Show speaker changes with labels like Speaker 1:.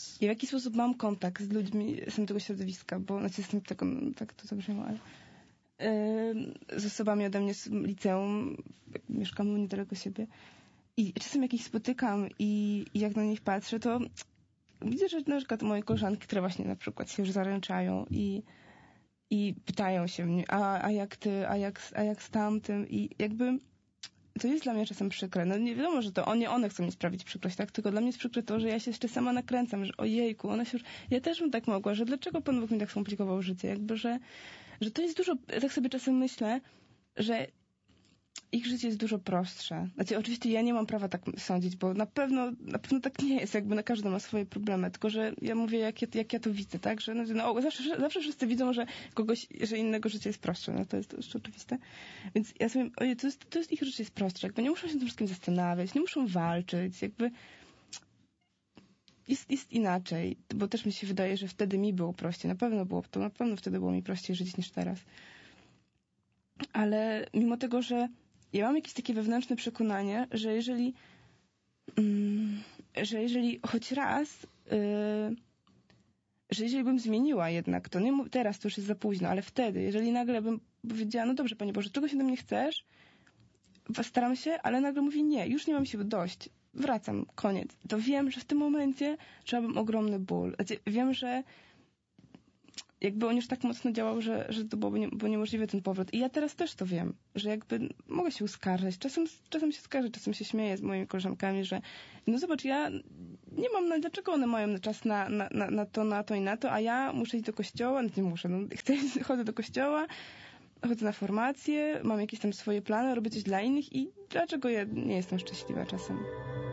Speaker 1: I w jaki sposób mam kontakt z ludźmi z tego środowiska, bo jestem tego, tak to zabrzmiało, ale z osobami ode mnie z liceum, mieszkam niedaleko siebie i czasem jakichś spotykam i jak na nich patrzę, to widzę, że na przykład moje koleżanki, które właśnie na przykład się już zaręczają i pytają się mnie, a jak ty, a jak z tamtym i jakby to jest dla mnie czasem przykre. No nie wiadomo, że to one chcą mi sprawić przykrość, tak? Tylko dla mnie jest przykre to, że ja się jeszcze sama nakręcam, że ojejku, ona się już, ja też bym tak mogła, że dlaczego Pan Bóg mi tak skomplikował życie? Jakby, że to jest dużo, tak sobie czasem myślę, że ich życie jest dużo prostsze. Znaczy, oczywiście ja nie mam prawa tak sądzić, bo na pewno tak nie jest, jakby na każdy ma swoje problemy, tylko że ja mówię, jak ja to widzę, tak? Że zawsze wszyscy widzą, że innego życie jest prostsze, no to jest oczywiste. Więc ja sobie, to jest ich życie jest prostsze, jakby nie muszą się tym wszystkim zastanawiać, nie muszą walczyć, jakby jest inaczej, bo też mi się wydaje, że wtedy mi było prościej, na pewno wtedy było mi prościej żyć niż teraz. Ale mimo tego, że ja mam jakieś takie wewnętrzne przekonanie, że jeżeli choć raz, że jeżeli bym zmieniła jednak, to nie teraz, to już jest za późno, ale wtedy, jeżeli nagle bym powiedziała, no dobrze, Panie Boże, czego się do mnie chcesz? Staram się, ale nagle mówię, nie, już nie mam siły, dość, wracam, koniec. To wiem, że w tym momencie czułabym ogromny ból. Znaczy, wiem, że jakby on już tak mocno działał, że to było niemożliwe ten powrót. I ja teraz też to wiem, że jakby mogę się uskarżać. Czasem się skarżę, czasem się śmieję z moimi koleżankami, że no zobacz, ja nie mam, dlaczego one mają czas na to i na to, a ja muszę iść do kościoła, nie muszę, chodzę do kościoła, chodzę na formację, mam jakieś tam swoje plany, robię coś dla innych i dlaczego ja nie jestem szczęśliwa czasem?